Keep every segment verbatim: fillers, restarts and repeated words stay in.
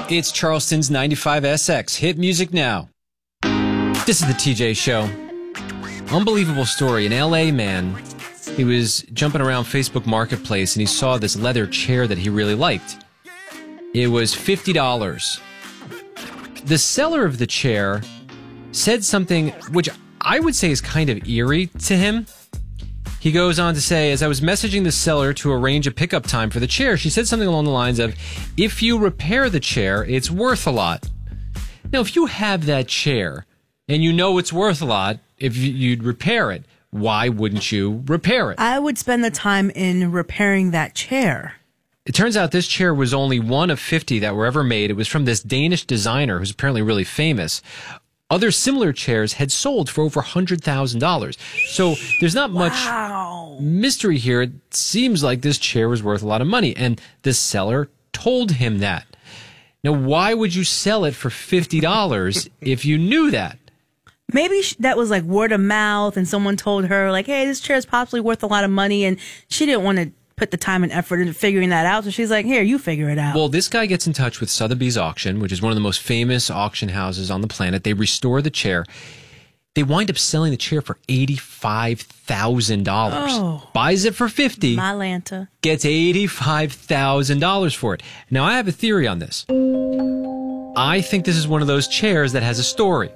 It's Charleston's ninety-five S X. Hit music now. This is the T J Show. Unbelievable story. An L A man, he was jumping around Facebook Marketplace and he saw this leather chair that he really liked. It was fifty dollars. The seller of the chair said something which I would say is kind of eerie to him. He goes on to say, as I was messaging the seller to arrange a pickup time for the chair, she said something along the lines of, if you repair the chair, it's worth a lot. Now, if you have that chair and you know it's worth a lot, if you'd repair it, why wouldn't you repair it? I would spend the time in repairing that chair. It turns out this chair was only one of fifty that were ever made. It was from this Danish designer who's apparently really famous. Other similar chairs had sold for over one hundred thousand dollars. So there's not much wow. mystery here. It seems like this chair was worth a lot of money, and the seller told him that. Now, why would you sell it for fifty dollars if you knew that? Maybe that was like word of mouth, and someone told her, like, hey, this chair is possibly worth a lot of money, and she didn't want to put the time and effort into figuring that out. So she's like, here, you figure it out. Well, this guy gets in touch with Sotheby's Auction, which is one of the most famous auction houses on the planet. They restore the chair. They wind up selling the chair for eighty-five thousand dollars. Oh. Buys it for fifty dollars. Mylanta. Gets eighty-five thousand dollars for it. Now, I have a theory on this. I think this is one of those chairs that has a story.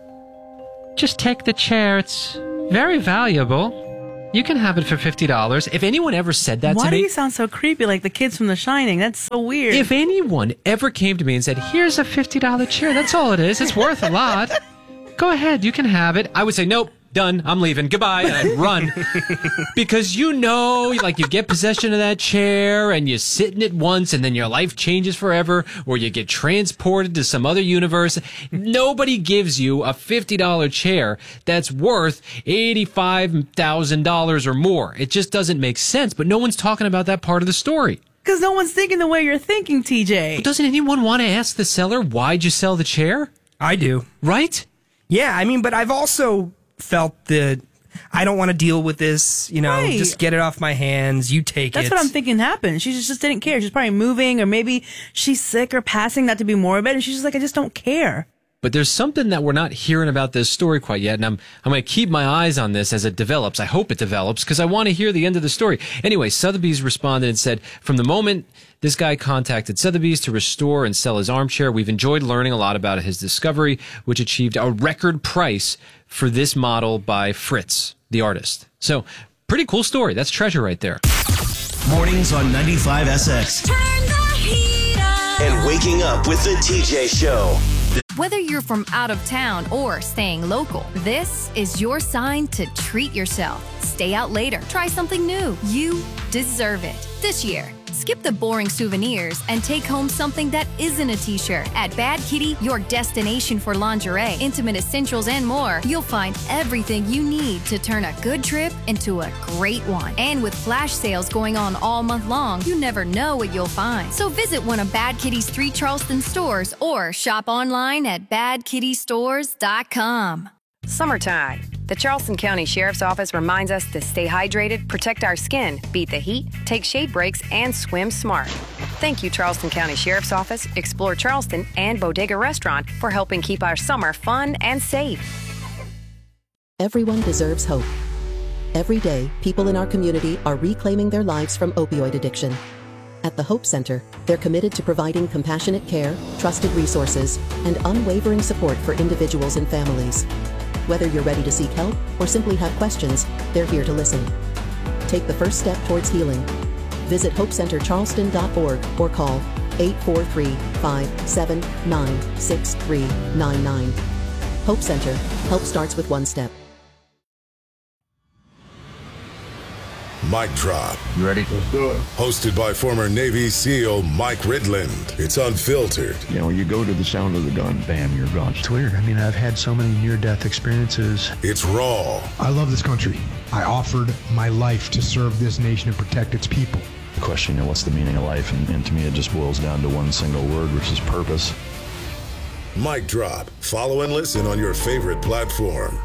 Just take the chair. It's very valuable. You can have it for fifty dollars. If anyone ever said that Why to me... Why do you sound so creepy, like the kids from The Shining? That's so weird. If anyone ever came to me and said, here's a fifty dollars chair, that's all it is. It's worth a lot. Go ahead, you can have it. I would say, nope, done, I'm leaving, goodbye, and I'd run. Because you know, like you get possession of that chair and you sit in it once and then your life changes forever, or you get transported to some other universe. Nobody gives you a fifty dollars chair that's worth eighty-five thousand dollars or more. It just doesn't make sense, but no one's talking about that part of the story. Because no one's thinking the way you're thinking, T J. But doesn't anyone want to ask the seller, why'd you sell the chair? I do. Right? Yeah, I mean, but I've also felt that I don't want to deal with this, you know, right. Just get it off my hands, you take That's it. That's what I'm thinking happened. She just, just didn't care. She's probably moving, or maybe she's sick or passing, not to be morbid, and she's just like, I just don't care. But there's something that we're not hearing about this story quite yet, and I'm I'm going to keep my eyes on this as it develops. I hope it develops, because I want to hear the end of the story. Anyway, Sotheby's responded and said, from the moment this guy contacted Sotheby's to restore and sell his armchair, we've enjoyed learning a lot about his discovery, which achieved a record price for this model by Fritz, the artist. So, pretty cool story. That's treasure right there. Mornings on ninety-five S X. Turn the heat up. And waking up with the T J Show. Whether you're from out of town or staying local, this is your sign to treat yourself. Stay out later. Try something new. You deserve it. This year, skip the boring souvenirs and take home something that isn't a t-shirt. At Bad Kitty, your destination for lingerie, intimate essentials, and more, you'll find everything you need to turn a good trip into a great one. And with flash sales going on all month long, you never know what you'll find. So visit one of Bad Kitty's three Charleston stores or shop online at bad kitty stores dot com. Summertime. The Charleston County Sheriff's Office reminds us to stay hydrated, protect our skin, beat the heat, take shade breaks, and swim smart. Thank you, Charleston County Sheriff's Office, Explore Charleston, and Bodega Restaurant for helping keep our summer fun and safe. Everyone deserves hope. Every day, people in our community are reclaiming their lives from opioid addiction. At the Hope Center, they're committed to providing compassionate care, trusted resources, and unwavering support for individuals and families. Whether you're ready to seek help or simply have questions, they're here to listen. Take the first step towards healing. Visit hope center charleston dot org or call eight four three, five seven nine, six three nine nine. Hope Center. Help starts with one step. Mic Drop. You ready? Let's do it. Hosted by former Navy SEAL Mike Ridland. It's unfiltered. You know, when you go to the sound of the gun, bam, you're gone. It's weird. I mean, I've had so many near-death experiences. It's raw. I love this country. I offered my life to serve this nation and protect its people. The question, you know, what's the meaning of life? And, and to me, it just boils down to one single word, which is purpose. Mic Drop. Follow and listen on your favorite platform.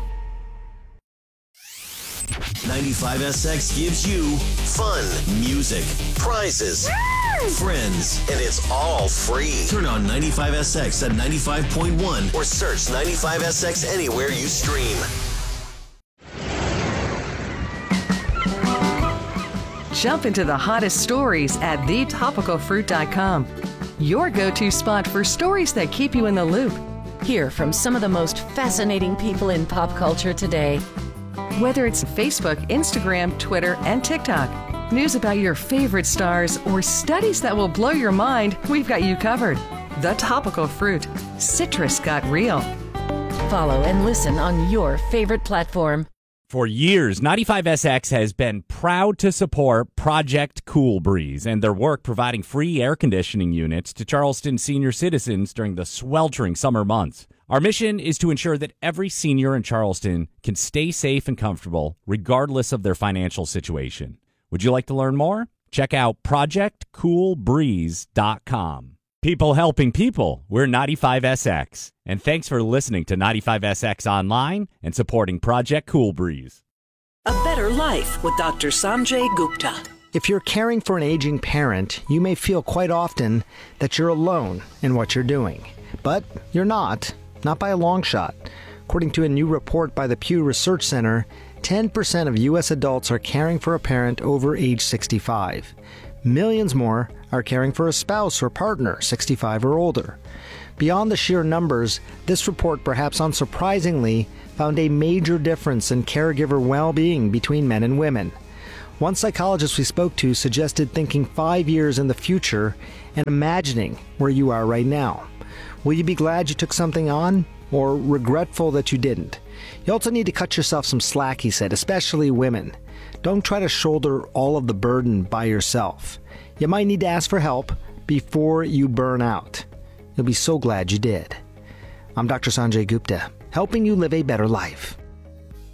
ninety-five S X gives you fun, music, prizes, friends, and it's all free. Turn on ninety-five S X at ninety-five point one or search ninety-five S X anywhere you stream. Jump into the hottest stories at the topical fruit dot com. Your go-to spot for stories that keep you in the loop. Hear from some of the most fascinating people in pop culture today. Whether it's Facebook, Instagram, Twitter, and TikTok, news about your favorite stars, or studies that will blow your mind, we've got you covered. The Topical Fruit. Citrus got real. Follow and listen on your favorite platform. For years, ninety-five S X has been proud to support Project Cool Breeze and their work providing free air conditioning units to Charleston senior citizens during the sweltering summer months. Our mission is to ensure that every senior in Charleston can stay safe and comfortable regardless of their financial situation. Would you like to learn more? Check out project cool breeze dot com. People helping people, we're ninety-five S X. And thanks for listening to ninety-five S X Online and supporting Project Cool Breeze. A Better Life with Doctor Sanjay Gupta. If you're caring for an aging parent, you may feel quite often that you're alone in what you're doing. But you're not, not by a long shot. According to a new report by the Pew Research Center, ten percent of U S adults are caring for a parent over age sixty-five. Millions more are caring for a spouse or partner sixty-five or older. Beyond the sheer numbers, this report, perhaps unsurprisingly, found a major difference in caregiver well-being between men and women. One psychologist we spoke to suggested thinking five years in the future and imagining where you are right now. Will you be glad you took something on, or regretful that you didn't? You also need to cut yourself some slack, he said, especially women. Don't try to shoulder all of the burden by yourself. You might need to ask for help before you burn out. You'll be so glad you did. I'm Doctor Sanjay Gupta, helping you live a better life.